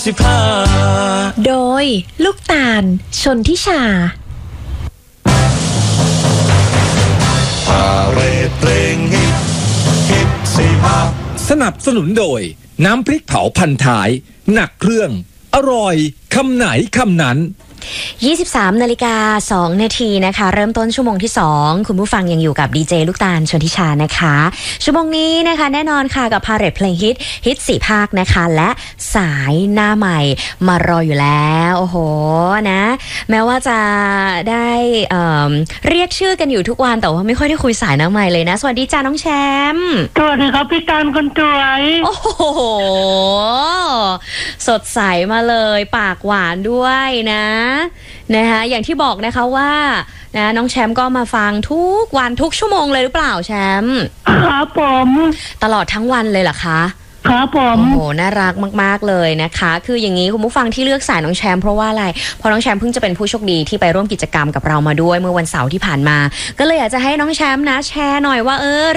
15 โดยลูกตาลชนทิชาพาเรดเพลงฮิต15 สนับสนุนโดยน้ำพริกเผาพันท้ายหนักเครื่องอร่อยคำไหนคำนั้น 23:02 น.นะคะเริ่มต้นชั่วโมงที่2คุณผู้ฟังยังอยู่กับดีเจลูกตาลชนทิชานะคะชั่วโมงนี้นะคะแน่นอนค่ะกับพาเรดเพลงฮิต4ภาคนะคะและสายหน้าใหม่มารออยู่แล้วโอ้โหนะแม้ว่าจะได้เรียกชื่อกันอยู่ทุกวันแต่ว่าไม่ค่อยได้คุยสายหน้าใหม่เลยนะสวัสดีจ้าน้องแชมป์สวัสดีครับพี่ตาลคนสวยโอ้โหสดใสมาเลยปากหวานด้วยนะคะอย่างที่บอกนะคะว่านะน้องแชมป์ก็มาฟังทุกวันทุกชั่วโมงเลยหรือเปล่าแชมป์ครับผมตลอดทั้งวันเลยเหรอคะครับผมโอ้โหน่ารักมากๆเลยนะคะคืออย่างนี้คุณผู้ฟังที่เลือกสายน้องแชมป์เพราะว่าอะไรเพราะน้องแชมป์เพิ่งจะเป็นผู้โชคดีที่ไปร่วมกิจกรรมกับเรามาด้วยเมื่อวันเสาร์ที่ผ่านมาก็เลยอยากจะให้น้องแชมป์นะแชร์หน่อยว่า